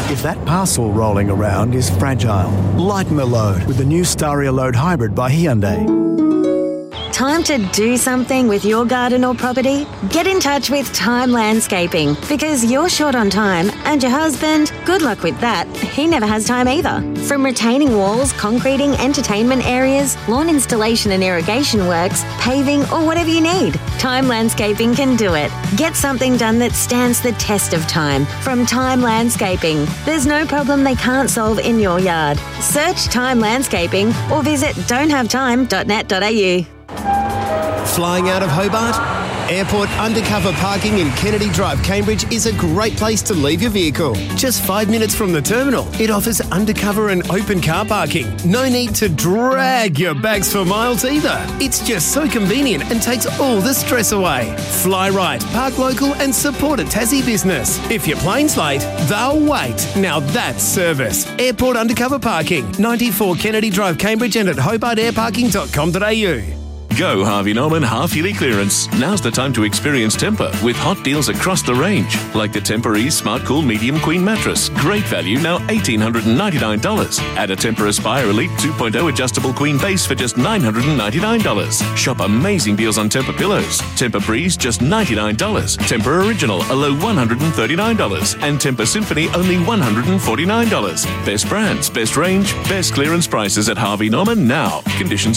If that parcel rolling around is fragile, lighten the load with the new Staria Load Hybrid by Hyundai. Time to do something with your garden or property? Get in touch with Time Landscaping, because you're short on time and your husband, good luck with that, he never has time either. From retaining walls, concreting, entertainment areas, lawn installation and irrigation works, paving or whatever you need, Time Landscaping can do it. Get something done that stands the test of time from Time Landscaping. There's no problem they can't solve in your yard. Search Time Landscaping or visit don'thavetime.net.au. Flying out of Hobart? Airport undercover parking in Kennedy Drive, Cambridge is a great place to leave your vehicle. Just 5 minutes from the terminal, it offers undercover and open car parking. No need to drag your bags for miles either. It's just so convenient and takes all the stress away. Fly right, park local and support a Tassie business. If your plane's late, they'll wait. Now that's service. Airport undercover parking, 94 Kennedy Drive, Cambridge and at hobartairparking.com.au. Go Harvey Norman half-yearly clearance. Now's the time to experience Tempur with hot deals across the range. Like the Tempur-Ease Smart Cool Medium Queen Mattress. Great value, now $1,899. Add a Tempur Aspire Elite 2.0 Adjustable Queen Base for just $999. Shop amazing deals on Tempur Pillows. Tempur Breeze, just $99. Tempur Original, a low $139. And Tempur Symphony, only $149. Best brands, best range, best clearance prices at Harvey Norman now. Conditions